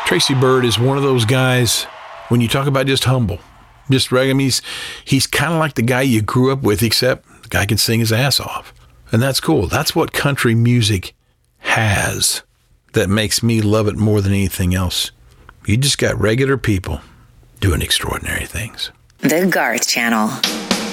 Tracy Byrd is one of those guys, when you talk about just humble, just regular, he's kind of like the guy you grew up with, except the guy can sing his ass off. And that's cool. That's what country music has that makes me love it more than anything else. You just got regular people doing extraordinary things. The Garth Channel.